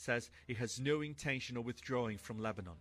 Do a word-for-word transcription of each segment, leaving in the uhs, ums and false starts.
says it has no intention of withdrawing from Lebanon.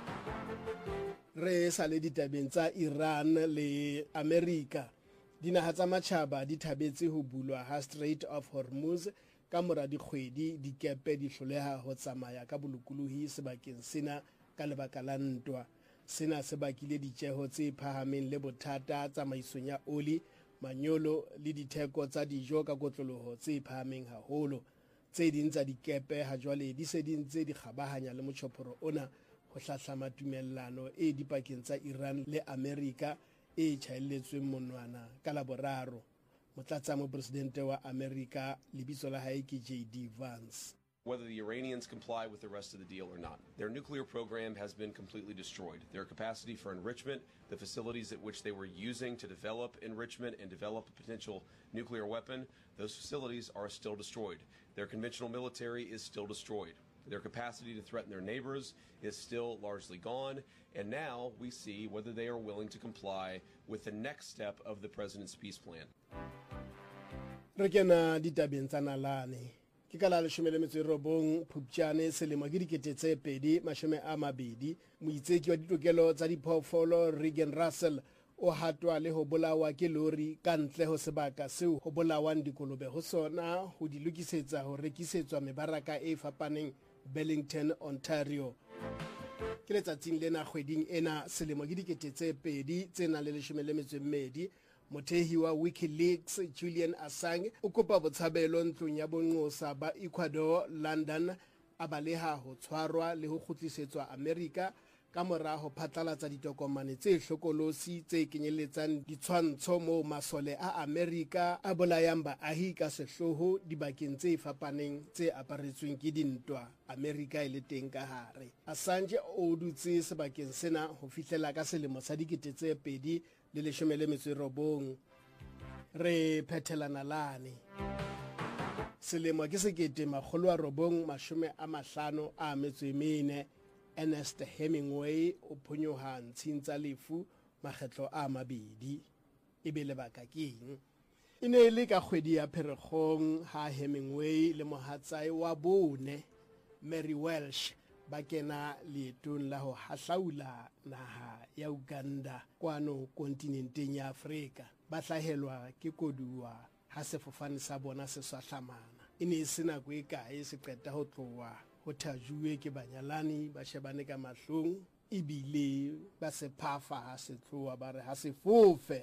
Re sa le ditabeng tsa Iran le America dinaha tsa matjhaba di thabetse ho bulwa ha Strait of Hormuz ka mora dikgwedi dikepe di hloleha ho tsamaya ka bolokolohi sebakeng sena ka lebaka la ntwa. Sena se bakile ditjeho tse phahameng le bothata tsamaisong ya oli, manyolo le ditheko tsa dijo ka kotloloho tse phahameng haholo. Tse ding tsa dikepe ha jwale di se di ntse di kgabahanya le motjhophoro ona ho hlahlama tumellano e dipakeng tsa Iran le America e tjhaelletsweng monwana ka laboraro. Motlatsa mopresidente wa America lebitso la hae ke J D Vance. Whether the Iranians comply with the rest of the deal or not, their nuclear program has been completely destroyed. Their capacity for enrichment, the facilities at which they were using to develop enrichment and develop a potential nuclear weapon, those facilities are still destroyed. Their conventional military is still destroyed. Their capacity to threaten their neighbors is still largely gone, and now we see whether they are willing to comply with the next step of the president's peace plan. Rekena ditabeng tsa nalane ke ka la leshome le metso e robong Phupjane selemo ke dikete tse pedi mashome a mabedi. Moitseki wa ditokelo tsa diphoofolo Regan Russell o hatwa le ho bolawa ke lori ka ntle ho sebaka seo ho bolawang dikolobe ho sona ho di lokisetsa ho rekisetswa mebaraka e fapaneng Burlington, Ontario. Ke letsatsing lena kgweding ena selemo ke dikete tse pedi tse nang le leshome le metso e mmedi. Mothehi wa WikiLeaks Julian Assange o kopa botshabelo ntlong ya bonqosa ba Ecuador London a baleha ho tshwarwa le ho kgutlisetswa America ka mora ho phatlalatsa ditokomane tse hlokolosi tse kenyeletsang ditshwantsho mo masole a America a bolayang baahi ka sehloho dibakeng tse fapaneng tse aparetsweng ke dintwa America e le teng ka hare. Assange o dutse sebakeng sena ho fihlela ka selemo sa dikete tse pedi le leshome le metso e robong. Re phethelana lane selemo ke sekete makgolo a robong mashome a mahlano a metso e mene. Ernest Hemingway o phonyoha ntshing tsa lefu makgetlo a mabedi. E be lebaka keng? E ne le ka kgwedi ya Pherekgong ha Hemingway le mohatsae wa bone Mary Welsh ba kena leetong la ho hahlaula naha ya Uganda kwano kontinenteng ya Afrika. Ba hlahelwa ke koduwa ha sefofane sa bona se swahlamana. E ne se nako e kae se qeta ho tloha ho thajuwe ke banyalani ba shebane ka mahlong ebile ba se phafa ha se tloha ba re ha se fofe.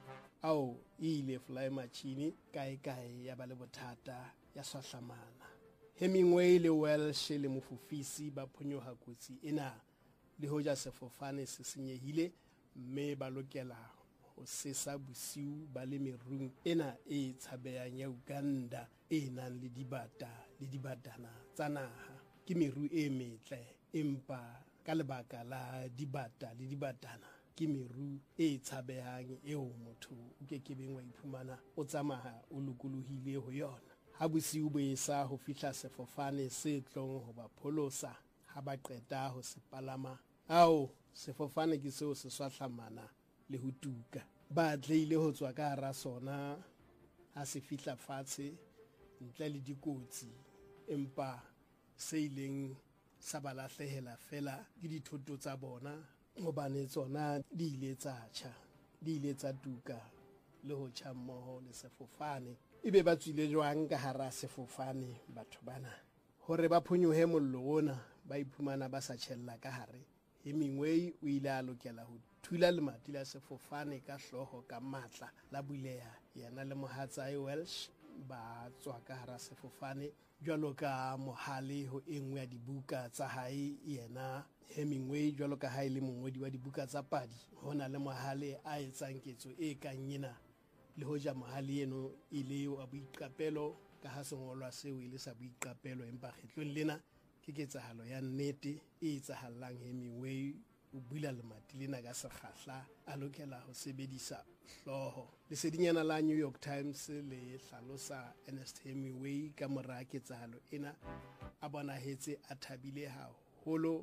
Ao ile fly machine kae kae ya ba le bothata ya swahlamana. Hemingway le Welsh le mofufisi ba phonyoha kotsi ena le hoja sefofane se senyehile mme ba lokela ho sesa bosiu ba le merung ena e tshabehang ya Uganda e nang le dibata le dibatana tsa naha. Ke meru e metle empa ka lebaka la dibata le dibatana ke meru e tshabehang eo motho o ke kebeng wa iphumana o tsamaya o lokolohile ho yona. Ha bosiu bo esa ho fihla sefofane se tlong ho ba pholosa ha ba qeta ho se palama. Ao sefofane ke seo se swahlamana le ho tuka. Ba tleile ho tswa ka hara sona ha se fihla fatshe ntle le dikotsi empa se ileng sa ba lahlehela fela ke dithoto tsa bona hobane tsona di ile tsa tjha di ile tsa tuka le ho tjha mmoho le sefofane. Ebe ba tswile jwang ka hara sefofane batho bana hore ba phonyohe mollo ona ba iphumana ba sa tjhella ka hare. Hemingway o ile a lokela ho thula lemati la sefofane ka hloho ka matla la buleha. Yena le mohatsae Welsh ba tswa ka hara sefofane jwalo ka mohale ho engwe ya dibuka tsa hae. Yena Hemingway jwalo ka hae le mongodi wa dibuka tsa padi hona le mohale a etsang ketso e kang yena le hoja mohale eno ile wa boiqapelo ka ha sengolwa seo ile sa boiqapelo empa kgetlong lena ke ketsahalo ya nnete e etsahallang. Hemingway o bula lemati lena ka sekgahla a lokela ho sebedisa hloho. Lesedinyana la New York Times le hlalosa Ernest Hemingway ka mora ketsahalo ena a bonahetse a thabile haholo.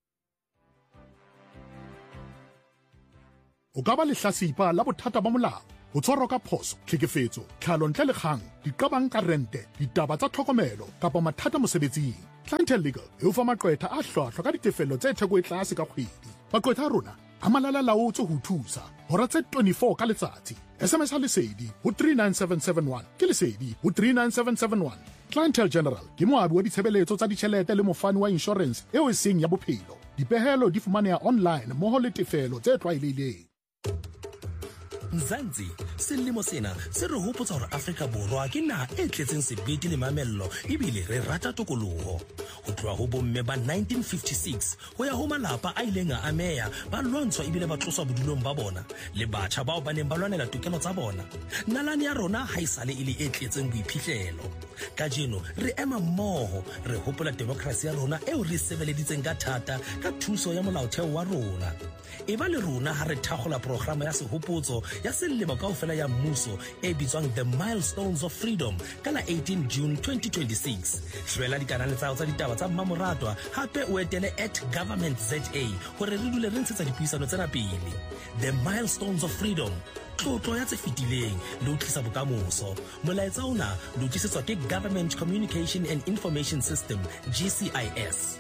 O ka ba lehlasipa la bothata ba molao, ho tshwarwa ka phoso, tlhekefetso, tlhalo ntle le kgang, diqabang ka rente, ditaba tsa tlhokomelo kapa mathata mosebetsing. Clientele Legal e o fa maqwetha a hlwahlwa ka ditefello tse theko e tlase ka kgwedi. Maqwetha a rona a malala laotswe ho thusa hora tse twenty-four ka letsatsi. S M S ha lesedi ho three nine seven seven one ke lesedi ho three nine seven seven one. Clientele General ke moabi wa ditshebeletso tsa ditjhelete le mofani wa insurance eo e seng ya bophelo. Dipehelo di fumaneha online mmoho le tefelo tse tlwaelehileng. Nzanzi selemo sena se re hopotsa hore Afrika Borwa ke naha e tletseng sebete le mamello ebile re rata tokoloho. Ho tloha ho bomme ba nineteen fifty-six ho ya ho malapa a ileng a ameya ba lwantshwa ebile ba tloswa bodulong ba bona le batjha bao ba neng ba lwanela tokelo tsa bona. Nalane ya rona ha isale e le e tletseng boiphihlelo. Kajeno re ema mmoho re hopola demokrasi ya rona eo re sebeleditseng ka thata ka thuso ya molaotheo wa rona. E ba le rona ha re thakgola programa ya sehopotso ya selemo kaofela ya mmuso e bitswang The Milestones of Freedom ka la eighteen June twenty twenty-six. Hlwela dikanale tsa tsa ditaba tsa mmamoratwa hape o etele at government Z A hore re dule re ntshetsa dipuisano tsena pele. The Milestones of Freedom, tlotlo ya tse fetileng le ho tlisa bokamoso. Molaetsa ona le ho tlisetswa ke Government Communication and Information System, G C I S.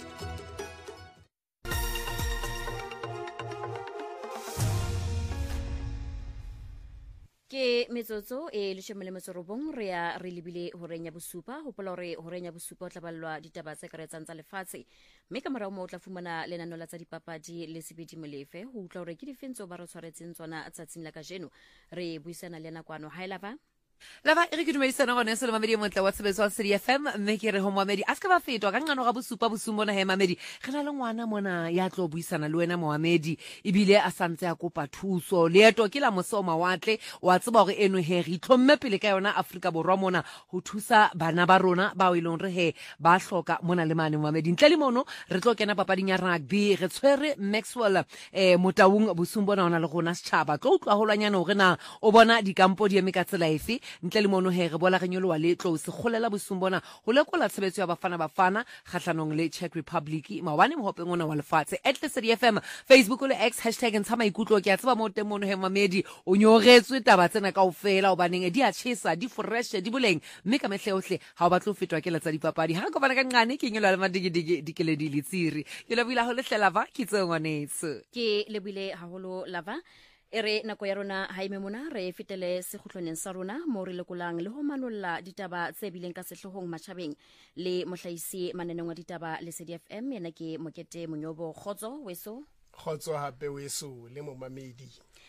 Ke metsotso e leshome le metso robong re ya re lebile horeng ya bosupa hopola hore horeng ya bosupa o tla ballwa ditaba tse karetsang tsa lefatshe mme ka morao mo o tla fumana lenaneo la tsa dipapadi le sebedi molefe ho utlwa hore ke difentso ba re tshwaretseng tsona tsatsing la kajeno re buisana le nakwana ha elava Lava e re ke dumedisana gone se le mamedi mo tla wa tshebetso wa City F M mme ke re ho mamedi a ska ba fetwa ka ngano ga bosupa bosumbo na he mamedi re na le ngwana mona ya tlo buisana le wena Mohamedi ebile a santse a kopa thuso leeto ke la moso mawatle wa tseba hore eno he re itlhomme pele ka yona Afrika Borwa mona ho thusa bana ba rona ba o ilong re he ba hloka mona le mane Mohamedi ntle le mono re tlo kena papading ya rugby re tshwere Maxwell eh Motaung bosumbo na ona le gona setšhaba tlo utlwa holwanyana hore na o bona dikampo di eme ka tsela efe ntle le mono he re bola re nyolowa le tlo se kholela bosumbona ho lekola tshebetso ya bafana bafana khatlanong le Czech Republic mawane mohopeng ona wa lefatshe at City F M Facebook le X hashtag ntshama ikutlo ke a tseba mo teng mono he mamedi o nyoretswe taba tsena kaofela o baneng di a tshisa di fresh di boleng mme ka mehle ohle ha o batlo fetwa ke la tsa dipapadi ha go bana ka ngane ke nyoloa le madigidigi dikeledi letsiri ke le buila ho le hlelava ke tsengwanetso ke le buile haholo lava ere nako ya rona ha ime mona re fetele sekhutloneng sa rona mo re lekolang le ho manolla ditaba tse bileng ka sehlohong matjhabeng le mohlaisi maneneng wa ditaba le C D F M yena ke Mokete Monyobo Khotso weso Khotso hape weso le mo mamedi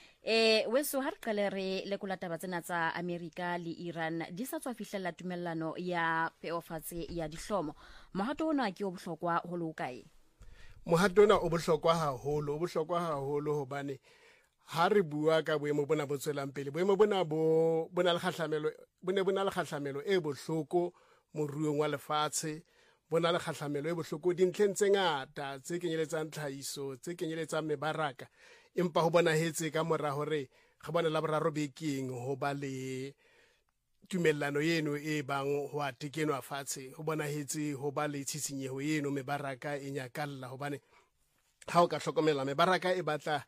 eh weso ha re qale re lekola taba tsena tsa America le Iran di sa tswa fihlella tumellano ya peofatse ya dihlomo mohato ona ke o bohlokwa ho lo kae mohato ona o bohlokwa haholo o bohlokwa haholo hobane ha re bua ka boemo bona bo tswelang pele boemo bona bo bona le khahlamelo bone bona le khahlamelo e bohloko moruong wa lefatshe bona le khahlamelo e bohloko dintleng tse ngata tse kenyeletsang tlhahiso tse kenyeletsang mebaraka empa ho bona hetse ka mora hore ga bona la boraro bekeng ho ba le tumellano yeno e bang ho atekenwa fatshe ho bona hetse ho ba le tsitsinyeho yeno mebaraka e nyakalla hobane ha o ka hlokomela mebaraka e batla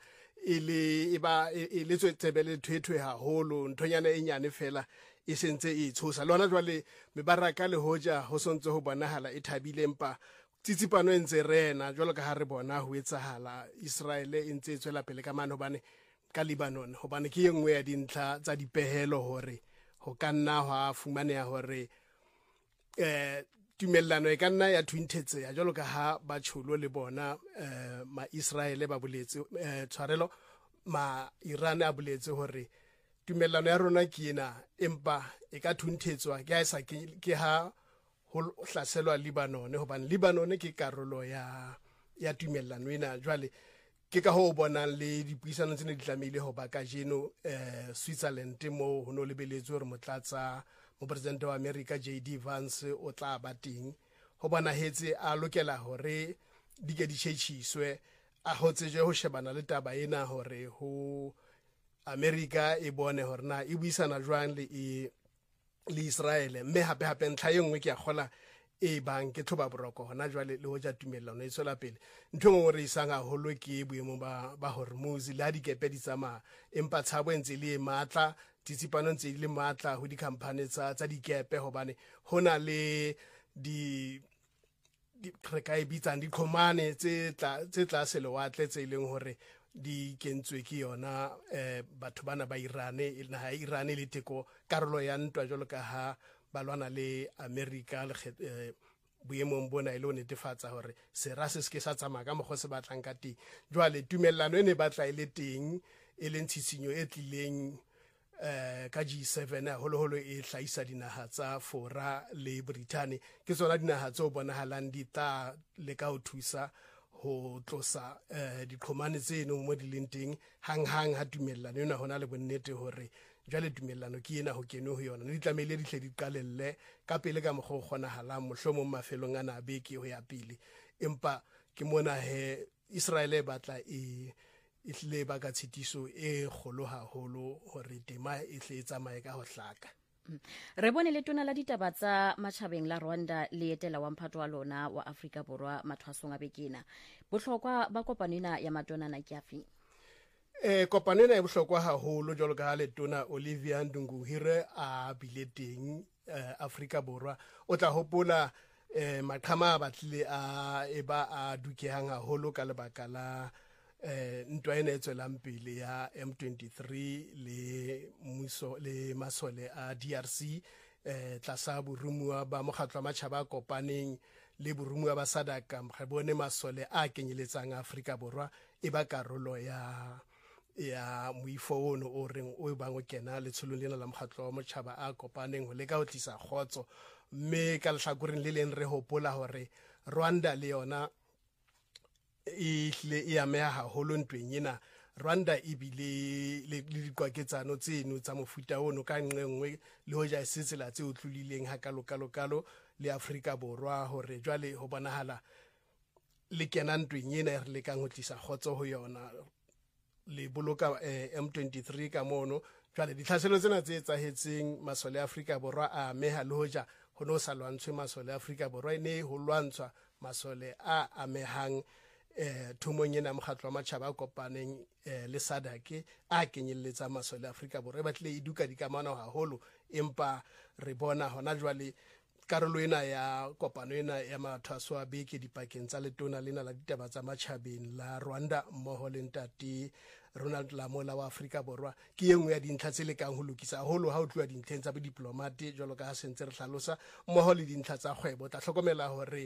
ile eba ile tswetsebele thwethwe haholo nthonyana e nyane fela e sentse e tshosa lona jwale mebaraka le hoja ho sontse ho bonahala e thabile empa tsitsipano e ntse rena jwalo ka ha re bona ho etsahala Israel e ntse e tswela pele ka mano bane ka Lebanon hobane ke yengwe ya dintlha tsa dipehelo hore ho kanna ha fumaneha hore eh tumellano e kanna ya twinthetseha jwalo ka ha ba tsholo le bona eh ma Israel ba boletse eh tshwarelo ma Iran a boletse hore tumellano ya rona ke ena empa e ka thunthetswa ke ha isa ke ha ho hlaselwa Lebanon hobane Lebanon ke karolo ya ya tumellano ena jwale ke ka ho bona le dipuisano tsene di tlamehile ho ba ka jeno eh Switzerland mo ho no lebeletswe hore motlatsa mo president wa America J D Vance o tla ba teng ho bona hetse a lokela hore di ke di tshetshiswe a hotse je ho shebana le taba ena hore ho America e bone hore na e buisana jwang le e le Israel mme hape hape ntlha e nngwe ke a khola e bang ke thoba boroko hona jwale le ho ja tumellano e tswela pele ntho ngwe re isanga holo ke boemo ba ba Hormuz le ha dikepe di tsama empa tshabo entse le matla tsitsipano ntse le matla ho di company tsa tsa dikepe hobane hona le di re ka e bitsang diqhomane tse tlase lewatle tse leng hore di kentswe ke yona eh batho bana ba Iran e naha ya Iran le teko karolo ya ntwa jalo ka ha ba lwana le America le boemong bona ile o netefatsa hore sera se ke sa tsamaya ka mogho se batlang ka teng jwale tumellano e ne batla ile teng e leng tsitsinyo e tlileng eh ka G seven holo holo e hlaisa dinaha tsa Fora le Britain ke tsona dinaha tse o bonahalang di tla le ka ho thusa ho tlosa eh diqhomane tseno mo di leng teng hang hang ha tumellano yona hona le bonnete hore jale tumellano ke ena ho kene ho yona ne di tlamehile di hle di qalelle ka pele ka mogho gona halang mohlomong mafelong ana beke ho ya pele empa ke mona he Israel batla e itle ba ka tshitiso e kholo haholo hore tema e tle tsamaye ka ho hlaka. Re bone le tona la ditaba tsa matjhabeng la Rwanda le etela wa mphato wa lona wa Afrika Borwa mathwasong a bekena bohlokwa ba kopanena ya matonana ke afi eh kopanena e bohlokwa haholo jalo ka le tona Olivia Ndunguhire a bileteng eh, Afrika Borwa o tla hopola eh, maqhama a batlile a eba a dukehang haholo ka lebaka la eh ntwa ena e tswelang pele ya M twenty-three le muso le masole a D R C eh tlasa borumuwa ba mokgatlo wa matjhaba a kopaneng le borumuwa ba Sadaka ga bone masole a kenyeletsang Afrika Borwa e ba karolo ya ya moifo ono o reng o bangwe kena le tsholo lena la mokgatlo wa matjhaba a kopaneng ho leka ho tlisa khotso mme ka lehlakoreng le leng re hopola hore Rwanda le yona ihle e amea haholo ntweng ena Rwanda e bile le dikwaketsano tseno tsa mofuta ono ka nngwe le hoja e setsela tse o tlulileng ha kalo kalo kalo le Afrika Borwa hore jwale ho bonahala le kena ntweng ena re le kang ho tlisa khotso ho yona le boloka eh, M twenty-three ka mono jwale ditlhaselo tsena tse etsahetseng masole a Afrika Borwa a meha le hoja ho no sa lwantshwe masole a Afrika Borwa ne ho lwantshwa masole a amehang eh thomong ena mokgatlo wa matjhaba a kopaneng eh, le Sadake a kenyelletsa masole a Afrika Borwa e batle e duka dikamano haholo empa re bona hona jwale karolo ena ya kopano ena ya mathwaso a beke dipakeng tsa letona lena la ditaba tsa matjhabeng la Rwanda mmoho le ntate Ronald Lamola wa Afrika Borwa ke engwe ya dintlha tse le kang ho lokisa haholo ha o tluwa dintlheng tsa diplomate jwalo ka ha sentse re hlalosa mmoho le dintlha tsa kgwebo tla hlokomela hore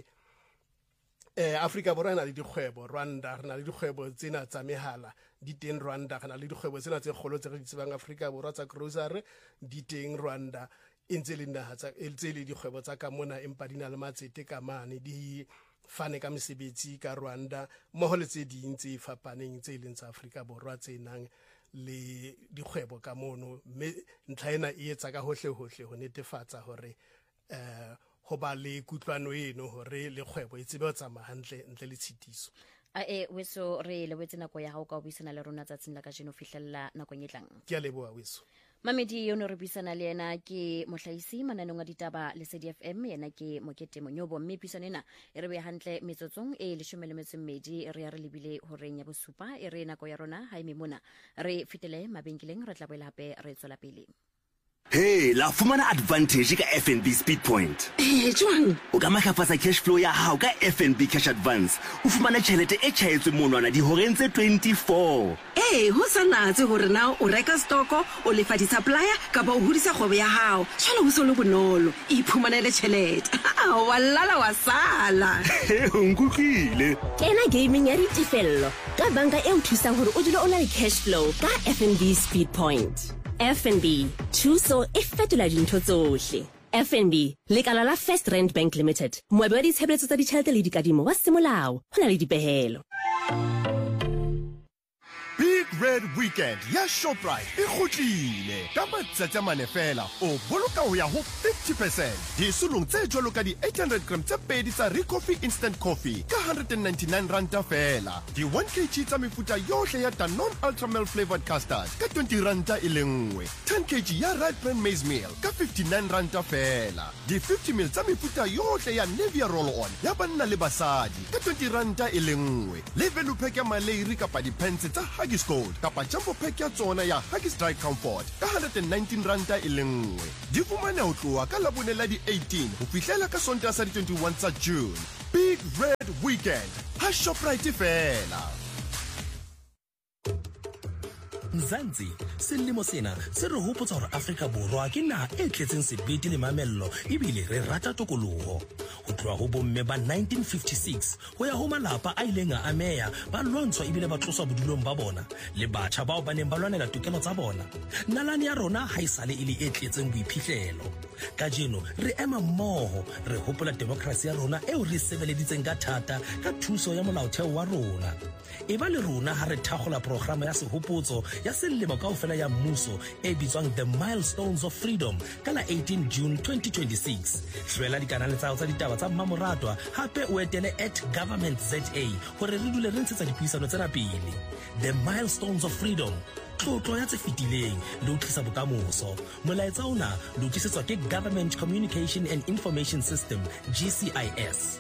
eh Afrika Borwa na le dikgwebo Rwanda rena le dikgwebo tsena tsa mehala di teng Rwanda rena le dikgwebo tsena tse kgolo tse re di tsebang Afrika Borwa tsa grocery di teng Rwanda intse le naha tsa tse le dikgwebo tsa ka mona empa dina le matsete ka mane di fane ka mesebetsi ka Rwanda mo le tse ding tse fapaneng tse leng tsa Afrika Borwa tse nang le dikgwebo ka mono me ntlha ena e etsa ka hohle hohle ho netefatsa hore eh ho ba le kutlwano eno hore le kgwebo e tsebe ho tsamaya hantle ntle le tshitiso a e weso re le wetse nako ya hao ka buisana le rona tsatsing la ka jeno fihlella nako e tlang ke a leboha weso Mamedi yono re buisana le yena ke mohlaisi mananong a ditaba le C D F M yena ke Mokete Monyobo mme pisana ena e re be hantle metsotsong e leshome le metso mmedi re ya re lebile horeng ya bosupa e re nako ya rona ha ime mona re fitele mabenkeleng re tla boela hape re tswela pele Hey, la fumana advantage ka F N B Speed Point. Eh, jwang? O ka matlafatsa cash flow ya hao ka F N B Cash Advance. O fumana tjhelete e tjhaetswe monwana dihoreng tse twenty-four. Eh, ho sa natse hore na o reka stoko, o lefa di-supplier kapa o hodisa kgwebo ya hao. Jwale ho so le bonolo, iphumanele tjhelete. Ah, walala wa sala. He, o nkutlwile. Kena gaming ya ditefello ka banka e o thusang hore o dule o na le cash flow ka F N B Speed Point. F N B, thuso e fetola dintho tsohle. F N B, lekala la First Rand Bank Limited. Moabi wa ditshebeletso tsa ditjhelete le dikadimo wa semolao. Ho na le dipehelo. Big Red Weekend ya Shoprite e kgutlile ka matsatsi a mane fela o boloka ho ya ho fifty percent disulong tse jwalo ka di eight hundred grams tse pedi tsa Recoffee Instant Coffee ka one hundred ninety-nine ranta fela di one kilogram tsa mefuta yohle ya Danone Ultra Mild Flavored Custard ka twenty ranta e le nngwe ten kilograms ya Right Brand Maize Meal ka fifty-nine ranta fela di fifty milliliters tsa mefuta yohle ya Nevia Roll On ya banna le basadi ka twenty ranta e le nngwe le value pack ya Malayri kapa di pants tsa Huggies Gold kapa jumbo pack ya tsona ya Huggies Dry Comfort ka one hundred nineteen ranta e le nngwe di fumana ho tloha ka labone la di eighteen ho fihlela ka Sontaha sa di twenty-one tsa June. Big Red Weekend ha Shoprite fela. Mzansi selemo sena se re hopotsa hore Afrika Borwa ke naha e tletseng sebete le mamello ebile re rata tokoloho. Ho tloha ho bomme ba nineteen fifty-six ho ya ho malapa a ileng a ameya ba lwantshwa ebile ba tloswa bodulong ba bona le batjha bao ba neng ba lwanela tokelo tsa bona. Nalane ya rona ha isale e le e tletseng boiphihlelo. Kajeno re ema mmoho re hopola demokrasi ya rona eo re sebeleditseng ka thata ka thuso ya molaotheo wa rona. Eba le rona ha re thakgola programa ya sehopotso ya selemo kaofela ya mmuso e bitswang The Milestones of Freedom ka la eighteen June twenty twenty-six. Hlwela dikanale tsa tsa ditaba tsa mmamoratwa hape o etele at government Z A hore re dule re ntshetsa dipuisano tsena pele. The Milestones of Freedom, tlotlo ya tse fetileng le ho tlisa bokamoso. Molaetsa ona le utlwisetswa ke Government Communication and Information System, G C I S.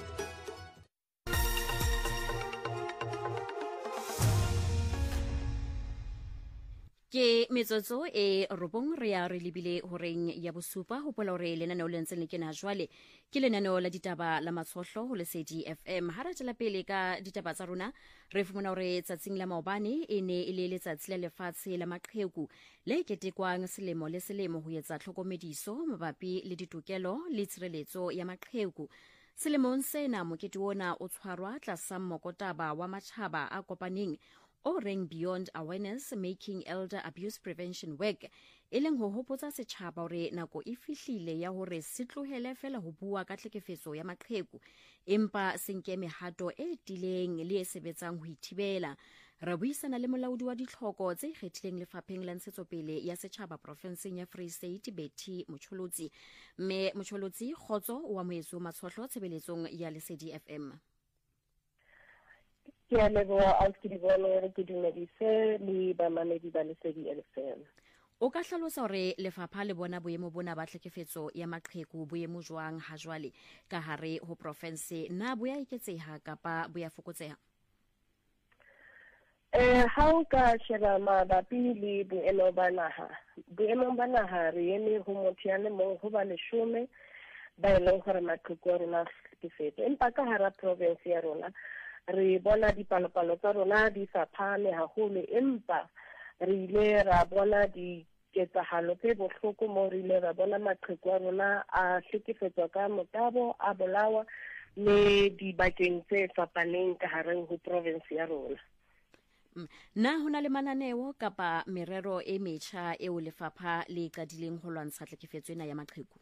Ke metsotso e robong re ya re lebile horeng ya bosupa ho pola hore lenaneo le ntse le kena jwale ke lenaneo la ditaba la matshohlo ho Lesedi F M. Ha re tla pele ka ditaba tsa rona re fumana hore tsatsing la maobane e ne e le letsatsi la lefatshe la maqheku le ketekwang selemo le selemo ho etsa tlhokomediso mabapi le ditokelo le tshireletso ya maqheku. Selemong sena mokete wona o tshwarwa tlasa mokotaba wa matjhaba a kopaneng o reng Beyond Awareness Making Elder Abuse Prevention Work e leng ho hopotsa setjhaba hore nako e fihlile ya hore se tlohele fela ho bua ka tlhekefetso ya maqheku empa se nke mehato e tileng le e sebetsang ho ithibela. Re buisana le molaodi wa ditlhoko tse ikgethileng lefapheng la ntshetsopele ya setjhaba profenseng ya Free State Betty Motjholotsi. Mme Motjholotsi kgotso wa moetso matshohlo tshebeletsong ya Lesedi F M. Ke a leboha ausi di bone re ke dumedise le bamamedi ba Lesedi F M. O ka hlalosa hore lefapha le bona boemo bona ba tlhekefetso ya maqheku boemo jwang ha jwale ka hare ho province na bo ya iketseha kapa bo ya fokotseha? Eh ha o ka sheba mabapi le boemo ba naha boemo ba naha re eme ho motho ya le mong ho ba leshome ba e leng hore maqheku a rona tlhekefetso empa ka hara province ya rona re bona dipalopalo tsa rona di sa phame haholo empa re ile ra bona diketsahalo tse bohloko mo re ile ra bona maqheku a rona a hlekefetswa ka motabo a bolawa le dibakeng tse fapaneng ka hare ho province ya rona. Na hona le mananeo kapa merero e metjha eo lefapha le qadileng ho lwantsha tlhekefetso ena ya maqheku?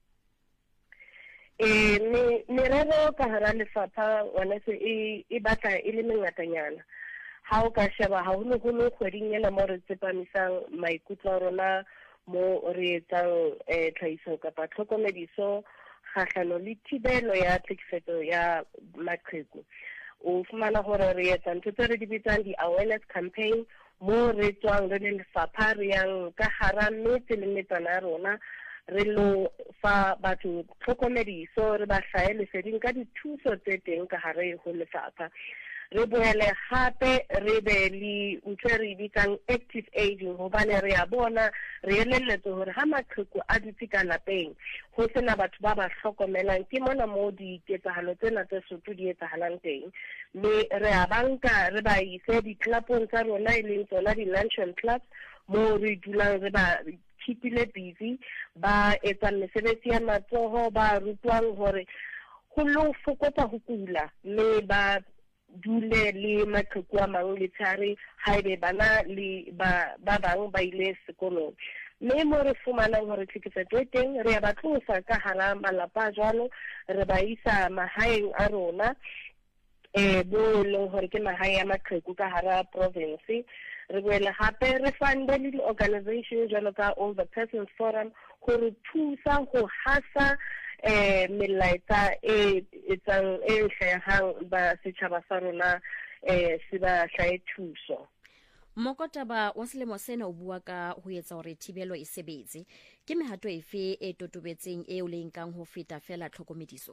Eh me merero ka hara lefapha ona se e e batla e le mengatanyana. Ha o ka sheba ha holo holo kgweding ena mo re tsepamisang maikutlo rona mo re etsang eh tlhahiso kapa tlhokomediso kgahlano le thibelo ya tlhekefetso ya maqheku. O fumana hore re etsa ntho tse re di bitsang di-awareness campaign mo re tswang re le lefapha re yang ka hara metse le metsana rona re lo fa batho tlhokomediso re ba hlahe leseding ka dithuso tse teng ka hare ho lefapha. Re boele hape re be le ntho re bitsang active aging hobane re a bona re elelletse hore ha maqheku a dutse ka lapeng ho sena batho ba ba hlokomelang ke mona mo di ketsahalo tsena tse soto di etsahalang teng mme re a banka re ba ise di-clubong tsa rona e leng tsona di-luncheon clubs mo re dulang re ba keepile busy ba etsa mesebetsi ya matsoho ba rutwang hore ho lo fokotsa ho kula le ba dule le maqheku a mang le tshare haebe bana le ba ba bang ba ile sekolong mme mo re fumanang hore tlhekefetso e teng re a ba tlosa ka hara malapa jwalo re ba isa mahaeng a rona eh bo leng hore ke mahae a maqheku ka hara province. Re boele hape re fande le di-organization jwalo ka All the Persons Forum ho re thusa ho hasa eh melaetsa e etsang e hlahang ba setjhaba sa rona eh se ba hlahe thuso. Mokotaba wa selemo sena o bua ka ho etsa hore thibelo e sebetse ke mehato efe e totobetseng e o le nkang ho feta fela tlhokomediso?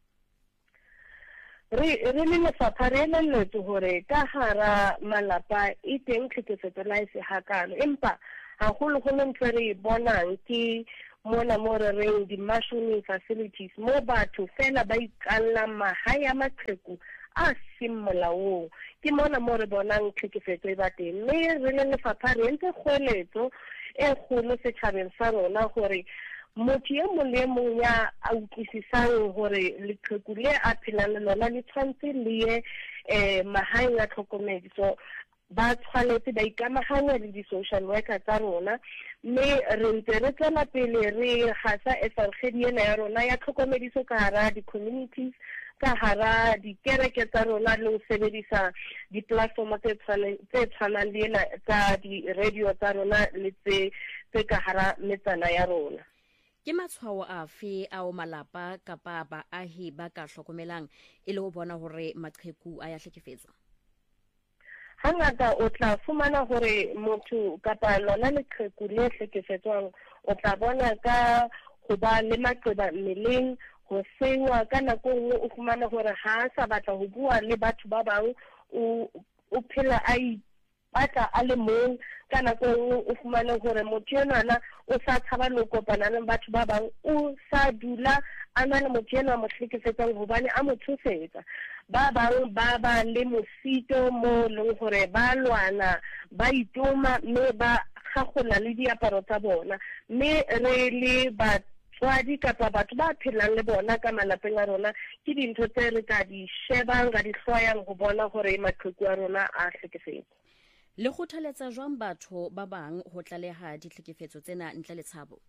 Re re le lefapha re elelletse hore ka hara malapa e teng tlhekefetso la se hakalo empa haholo holo ntse re bonang ke mona mo re reng di-mushrooming facilities mo batho fela ba ikalla mahae a maqheku a seng molaong. Ke mona mo re bonang tlhekefetso e ba teng, mme re le lefapha re entse kgoeletso e kgolo setjhabeng sa rona gore motho e mong le mong ya a utlwisisang gore leqheku le a phelang le lona le tshwantse le ye um mahaeng a tlhokomediso ba tshwanetse ba ikamaganya le di-social worker tsa rona, mme re ntse re tswela pele re gasa esargedi ena ya rona ya tlhokomediso ka hara di-communities, ka hara dikereke tsa rona le ho sebedisa di-platform tse tshwanang le ena tsa di-radio tsa rona le tse ka hara metsana ya rona. Ke matshwao afe ao malapa kapa baahi ba ka hlokomelang e le ho bona hore maqheku a ya hlekefetswa? Hangata o tla fumana hore motho kapa lona leqheku le hlekefetswang o tla bona ka ho ba le maqeba mmeleng, ho sewa ka nako nngwe o fumana hore ha a sa batla ho bua le batho ba bang, o phela a ipatla a le mong. Ka nako nngwe o fumane hore motho enwana o sa tshaba le kopana le batho ba bang, o sa dula a na le motho enwa mo hlekefetsang hobane a mo tshosetsa. Ba bang ba ba le mosito mo leng hore ba lwana, ba itoma, mme ba gagola le diaparo tsa bona, mme re le batswadi kapa batho ba phelang le bona ka malapeng a rona ke dintho tse re ka di shebang ka di hloyang ho bona hore maqheku a rona a hlekefetswa. Le kgothaletsa jwang batho ba bang ho tlaleha ditlhekefetso tsena ntle le tshabo?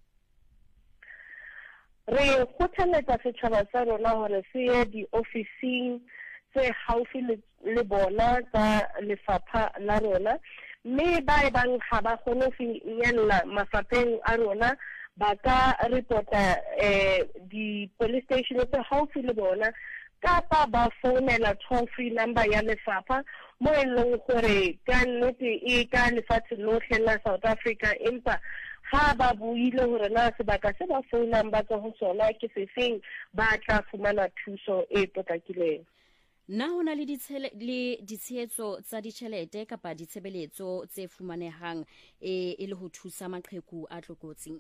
Re kgothaletsa setjhaba sa rona hore se ye di-ofising tse haufi le bona tsa lefapha la rona, mme ba e bang ha ba kgone ho finyella mafapheng a rona ba ka reporta um di-police station tse haufi le bona, kapa ba founela toll free number ya lefapha mo e leng gore ka nnete e ka lefatshe lohle la South Africa, empa ha ba buile hore na sebaka se ba founang ba tswa ho sona ke sefeng, ba tla fumana thuso e potlakileng. Na ho na le ditshehetso tsa ditjhelete kapa ditshebeletso tse fumanehang e le ho thusa maqheku a tlokotsing?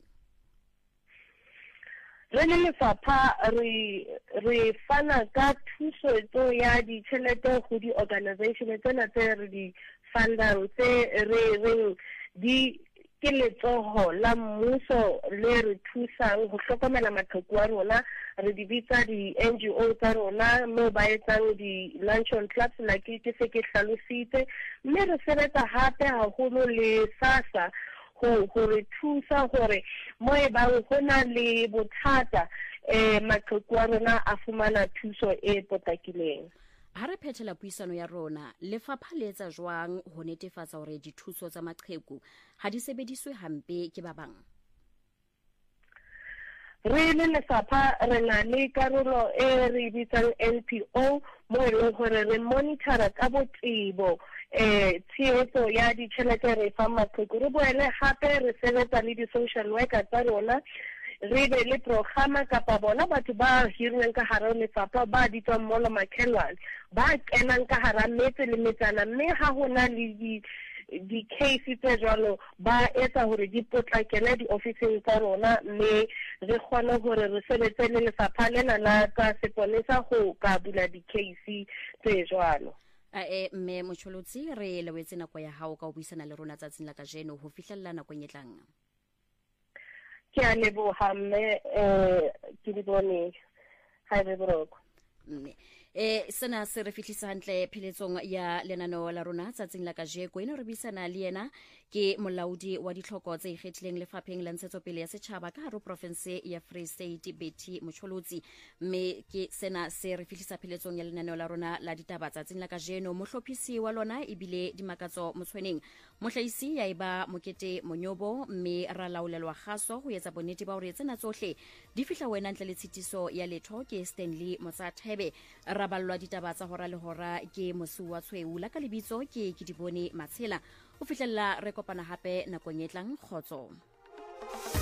Re le lefapha re fana ka thuso ya ditjhelete go di-organisation tsena tse re di fundang, tse re reng di ke letsoho la mmuso le re thusang ho hlokomela maqheku a rona. Re di bitsa di-N G O tsa rona moo ba etsang di-luncheon clubs like ke se ke hlalositse, mme re sebetsa hape haholo le SASSA ho re thusa hore mo e bang ho na le bothata um maqheku a rona a fumana thuso e potlakileng. Ha re phethela puisano ya rona, lefapha le etsa jwang ho netefatsa hore dithuso tsa maqheku ha di sebediswe hampe ke ba bang? Re le lefapha re na le karolo e re bitsang N P O mo e leng gore re monitora ka botsebo um tshehetso ya ditjhelete re fa maqheku. Re boele hape re sebetsa le di-social worker tsa rona, re be le programa kapa bona batho ba hirweng ka hara lefapha ba ditswang molo makhelwane, ba kenang ka hara metse le metsana, mme ha ho na le di di-case tse jwalo ba etsa hore di potlakele di-ofising tsa rona, mme re kgone hore re sebetse le lefapha lena la tsa seponesa go ka bula di-case tse jwalo. e mme Motjholotsi, re lewetse nako ya hao ka ho buisana le rona tsatsing la kajeno ho fihlella nakong e tlang. Ke a leboha mme um ke di bone ha re boroko. E sena se re fihlisa hantle pheletsong ya lenaneo la rona tsatsing la kajeko. Eno re buisana le yena ke molaodi wa ditlhoko tse ikgethileng lefapheng la ntshetsopele ya setjhaba ka haro province ya Free State, Betty Motjholotsi, mme ke sena se re fihlisa pheletsong ya lenaneo la rona la ditaba tsatsing la kajeno. Mohlophisi wa lona e bile Dimakatso Motshweneng, mohlaisi ya eba Mokete Monyobo, mme ra laolelwa kgaso ho etsa bonnete ba hore tsena tsohle di fihla wena ntle le tshitiso ya letho ke Stanley Motsathebe. Ra ballwa ditaba tsa hora le hora ke Mosu wa Tshweu, la ka lebitso ke ke di bone Matshela. O fihlella re kopana hape nakong e tlang. Kgotso.